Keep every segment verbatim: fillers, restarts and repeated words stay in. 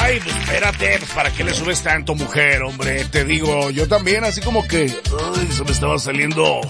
Ay, pues espérate, pues ¿para qué le subes tanto, mujer, hombre? Te digo, yo también, así como que, ay, se me estaba saliendo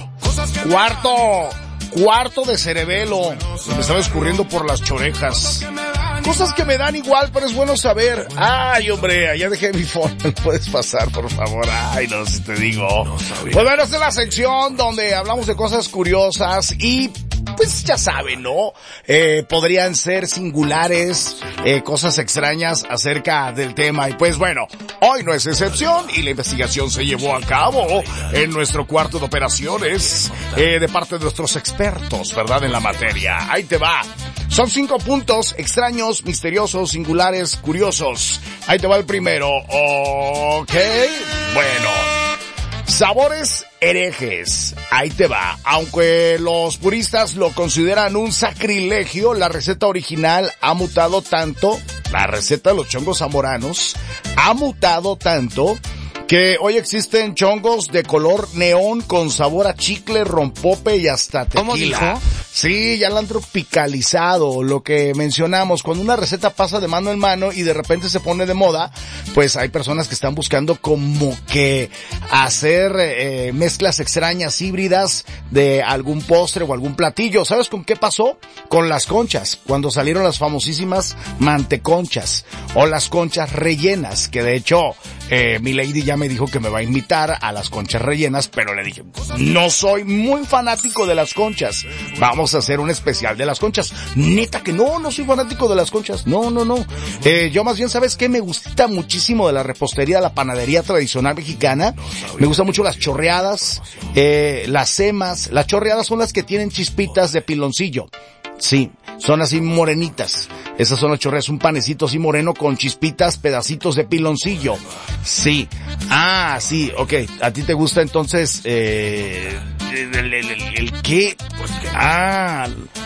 cuarto, cuarto de cerebelo, se me estaba escurriendo por las chorejas. Cosas que me dan igual, pero es bueno saber. Ay, hombre, allá dejé mi phone. ¿Puedes pasar, por favor? Ay, no sé si te digo. Pues bueno, esta es la sección donde hablamos de cosas curiosas y, pues ya saben, ¿no? Eh, podrían ser singulares, eh, cosas extrañas acerca del tema. Y pues bueno, hoy no es excepción y la investigación se llevó a cabo en nuestro cuarto de operaciones, eh, de parte de nuestros expertos, ¿verdad? En la materia. Ahí te va. Son cinco puntos extraños, misteriosos, singulares, curiosos. Ahí te va el primero. Ok. Bueno. Sabores herejes. Ahí te va. Aunque los puristas lo consideran un sacrilegio, la receta original ha mutado tanto, la receta de los chongos zamoranos ha mutado tanto que hoy existen chongos de color neón con sabor a chicle, rompope y hasta tequila. ¿Cómo dijo? Sí, ya la han tropicalizado, lo que mencionamos. Cuando una receta pasa de mano en mano y de repente se pone de moda, pues hay personas que están buscando como que hacer eh, mezclas extrañas, híbridas de algún postre o algún platillo. ¿Sabes con qué pasó? Con las conchas, cuando salieron las famosísimas manteconchas o las conchas rellenas, que de hecho eh, mi lady ya me dijo que me va a invitar a las conchas rellenas, pero le dije, no soy muy fanático de las conchas. Vamos a hacer un especial de las conchas. Neta que no, no soy fanático de las conchas. No, no, no. Eh, yo más bien, ¿sabes qué? Me gusta muchísimo de la repostería, de la panadería tradicional mexicana. Me gustan mucho las chorreadas, eh, las semas. Las chorreadas son las que tienen chispitas de piloncillo. Sí, son así morenitas. Esas son las chorreadas, un panecito así moreno con chispitas, pedacitos de piloncillo. Sí. Ah, sí, ok. ¿A ti te gusta entonces, eh, el, el, el, el qué? Ah,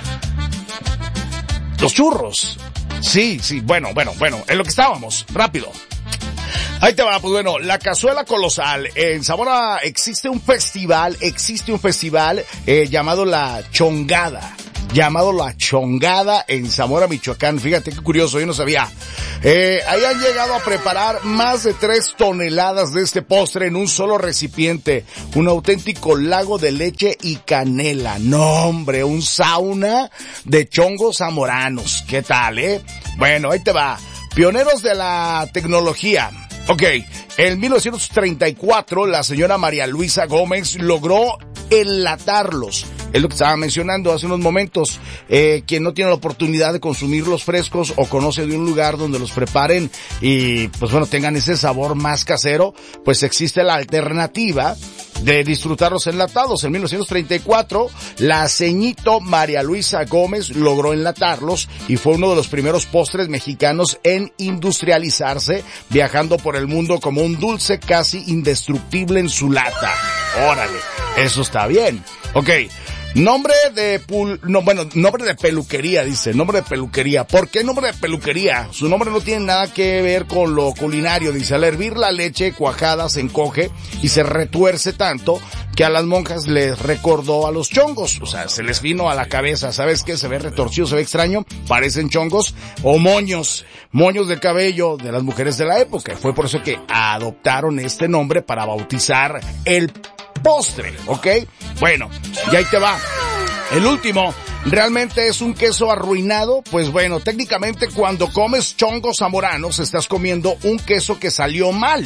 los churros. Sí, sí, bueno, bueno, bueno, en lo que estábamos, rápido. Ahí te va, pues bueno, la cazuela colosal. En Zamora existe un festival, existe un festival eh, llamado La Chongada. Llamado La Chongada en Zamora, Michoacán. Fíjate qué curioso, yo no sabía. Eh, ahí han llegado a preparar más de tres toneladas de este postre en un solo recipiente. Un auténtico lago de leche y canela. No, hombre, un sauna de chongos zamoranos. ¿Qué tal, eh? Bueno, ahí te va. Pioneros de la tecnología. Ok, en mil novecientos treinta y cuatro la señora María Luisa Gómez logró enlatarlos. Es lo que estaba mencionando hace unos momentos. Eh, quien no tiene la oportunidad de consumirlos frescos o conoce de un lugar donde los preparen y pues bueno, tengan ese sabor más casero, pues existe la alternativa de disfrutarlos enlatados. En mil novecientos treinta y cuatro, la ceñito María Luisa Gómez logró enlatarlos y fue uno de los primeros postres mexicanos en industrializarse, viajando por el mundo como un dulce casi indestructible en su lata. Órale, eso está bien. Ok. Nombre de pul... no, bueno, nombre de peluquería, dice, nombre de peluquería. ¿Por qué nombre de peluquería? Su nombre no tiene nada que ver con lo culinario, dice. Al hervir la leche cuajada se encoge y se retuerce tanto que a las monjas les recordó a los chongos. O sea, se les vino a la cabeza. ¿Sabes qué? Se ve retorcido, se ve extraño. Parecen chongos o moños. Moños de cabello de las mujeres de la época. Fue por eso que adoptaron este nombre para bautizar el postre, ¿ok? Bueno, y ahí te va. El último, ¿realmente es un queso arruinado? Pues bueno, técnicamente cuando comes chongos zamoranos estás comiendo un queso que salió mal.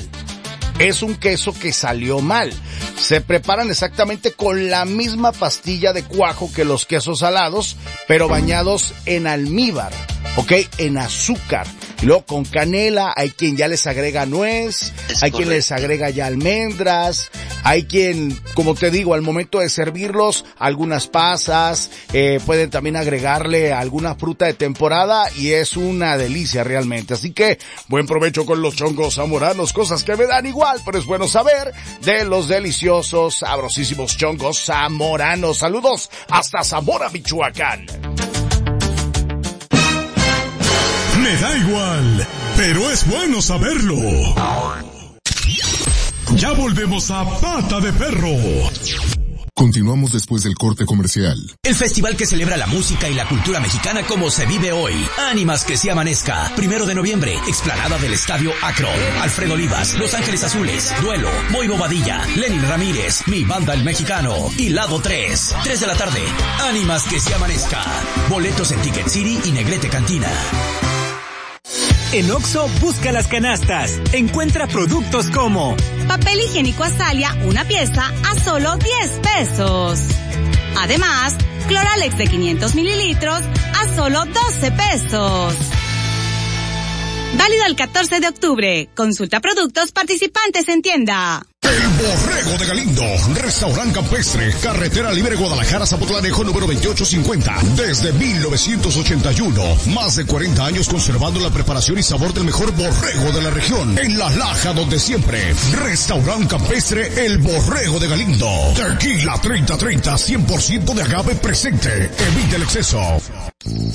Es un queso que salió mal. Se preparan exactamente con la misma pastilla de cuajo que los quesos salados, pero bañados en almíbar, ¿ok? En azúcar. Y luego con canela, hay quien ya les agrega nuez, es hay correcto. Quien les agrega ya almendras, hay quien, como te digo, al momento de servirlos, algunas pasas, eh, pueden también agregarle alguna fruta de temporada y es una delicia realmente. Así que, buen provecho con los chongos zamoranos, cosas que me dan igual, pero es bueno saber de los deliciosos, sabrosísimos chongos zamoranos. Saludos hasta Zamora, Michoacán. Me da igual, pero es bueno saberlo. Ya volvemos a Pata de Perro. Continuamos después del corte comercial. El festival que celebra la música y la cultura mexicana como se vive hoy. Ánimas que se amanezca. Primero de noviembre, explanada del Estadio Akron. Alfredo Olivas, Los Ángeles Azules, Duelo, Moy Bobadilla, Lenin Ramírez, Mi Banda el Mexicano y Lado tres. tres de la tarde. Ánimas que se amanezca. Boletos en Ticket City y Negrete Cantina. En Oxxo, busca las canastas. Encuentra productos como papel higiénico Azalia, una pieza a solo diez pesos. Además, Cloralex de quinientos mililitros a solo doce pesos. Válido el catorce de octubre. Consulta productos participantes en tienda. El Borrego de Galindo, restaurante campestre, carretera libre Guadalajara, Zapotlanejo, número veintiocho cincuenta. Desde mil novecientos ochenta y uno, más de cuarenta años conservando la preparación y sabor del mejor borrego de la región. En La Laja, donde siempre. Restaurante campestre El Borrego de Galindo. Tequila treinta treinta, cien por ciento de agave presente. Evita el exceso.